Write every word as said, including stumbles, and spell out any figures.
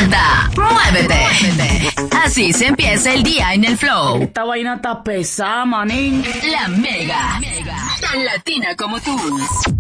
Levanta, muévete. Así se empieza el día en el flow. Esta vaina está pesada, manín. La Mega, tan latina como tú.